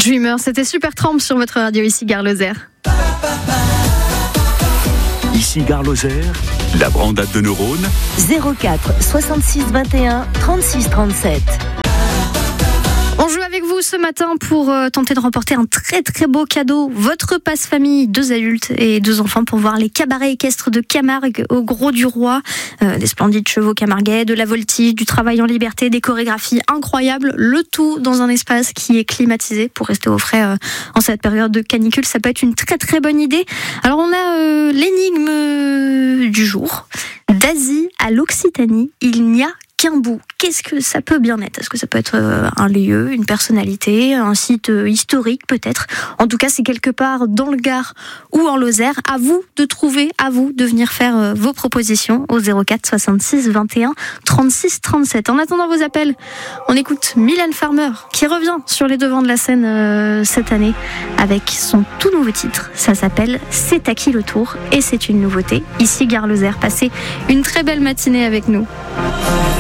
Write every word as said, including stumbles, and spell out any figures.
Dreamer, c'était Supertramp sur votre radio, ici Gare Lozère. Ici Gare Lozère, la brandade de neurones. zéro quatre soixante-six vingt et un trente-six trente-sept. On joue avec vous ce matin pour euh, tenter de remporter un très très beau cadeau. Votre passe-famille, deux adultes et deux enfants pour voir les cabarets équestres de Camargue au Gros du Roi. Euh, des splendides chevaux camarguais, de la voltige, du travail en liberté, des chorégraphies incroyables. Le tout dans un espace qui est climatisé pour rester au frais euh, en cette période de canicule. Ça peut être une très très bonne idée. Alors on a euh, l'énigme du jour. D'Asie à l'Occitanie, il n'y a qu'un bout. Qu'est-ce que ça peut bien être ? Est-ce que ça peut être un lieu, une personnalité, un site historique peut-être ? En tout cas, c'est quelque part dans le Gard ou en Lozère. À vous de trouver, à vous de venir faire vos propositions au zéro quatre soixante-six vingt et un trente-six trente-sept. En attendant vos appels, on écoute Mylène Farmer qui revient sur les devants de la scène euh, cette année avec son tout nouveau titre. Ça s'appelle C'est à qui le tour et c'est une nouveauté. Ici Gare Lozère, passez une très belle matinée avec nous.